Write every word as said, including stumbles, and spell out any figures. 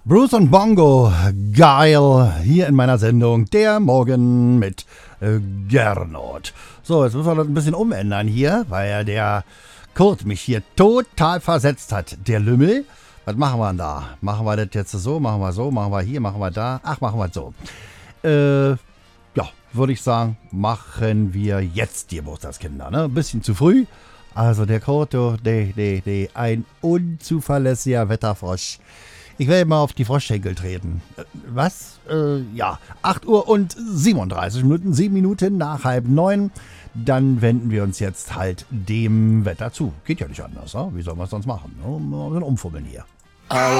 Bruce und Bongo, geil, hier in meiner Sendung, der Morgen mit äh, Gernot. So, jetzt müssen wir das ein bisschen umändern hier, weil ja der Kurt mich hier total versetzt hat, der Lümmel. Was machen wir denn da? Machen wir das jetzt so, machen wir so, machen wir hier, machen wir da? Ach, machen wir so. Äh, ja, würde ich sagen, machen wir jetzt die Geburtstagskinder, ne? Ein bisschen zu früh. Also der Kurt, der, der, der, ein unzuverlässiger Wetterfrosch. Ich werde mal auf die Froschschenkel treten. Äh, was? Äh, ja, acht Uhr und siebenunddreißig Minuten, sieben Minuten nach halb neun. Dann wenden wir uns jetzt halt dem Wetter zu. Geht ja nicht anders, ne? Wie sollen wir es sonst machen? Ne? Mal umfummeln hier.